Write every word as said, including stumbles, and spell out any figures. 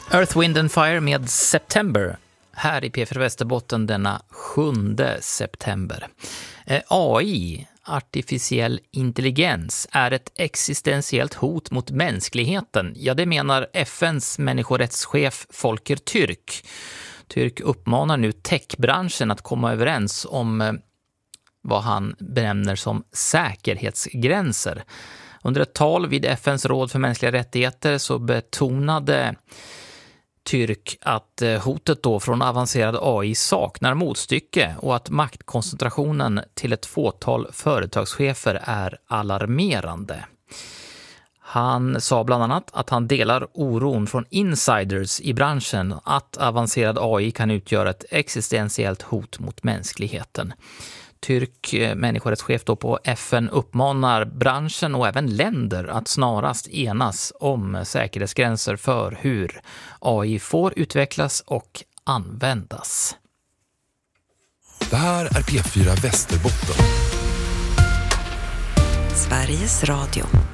Earth, Wind and Fire med September här i P fyra Västerbotten denna sjunde september. A I, artificiell intelligens, är ett existentiellt hot mot mänskligheten. Ja, det menar F N:s människorättschef Volker Türk. Türk uppmanar nu techbranschen att komma överens om vad han benämner som säkerhetsgränser. Under ett tal vid F N:s råd för mänskliga rättigheter så betonade Türk att hotet då från avancerad A I saknar motstycke och att maktkoncentrationen till ett fåtal företagschefer är alarmerande. Han sa bland annat att han delar oron från insiders i branschen att avancerad A I kan utgöra ett existentiellt hot mot mänskligheten. Türk, människorättschef då på F N, uppmanar branschen och även länder att snarast enas om säkerhetsgränser för hur A I får utvecklas och användas. Det här är P fyra Västerbotten. Sveriges Radio.